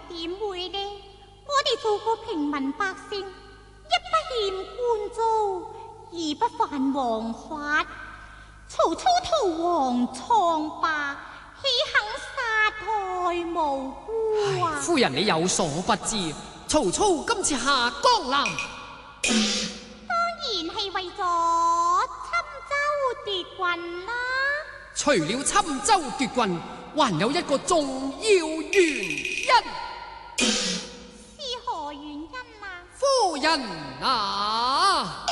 點會呢？我哋做個平民百姓，一不欠官租，二不犯王法。曹操逃亡瘡疤，豈肯殺害無辜啊？ 夫人你有所不知，曹操今次下江南， 當然係為咗侵州奪郡啦。 除了侵州奪郡，還有一個重要原因。 是何原因啊？ 夫人啊！